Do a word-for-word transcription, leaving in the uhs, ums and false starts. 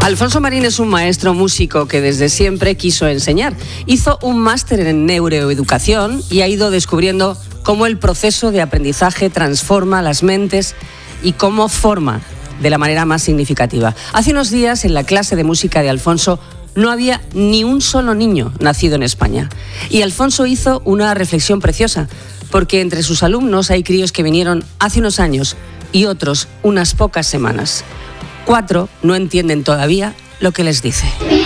Alfonso Marín es un maestro músico que desde siempre quiso enseñar. Hizo un máster en neuroeducación y ha ido descubriendo cómo el proceso de aprendizaje transforma las mentes y cómo forma de la manera más significativa. Hace unos días, en la clase de música de Alfonso, no había ni un solo niño nacido en España. Y Alfonso hizo una reflexión preciosa, porque entre sus alumnos hay críos que vinieron hace unos años y otros unas pocas semanas. Cuatro no entienden todavía lo que les dice.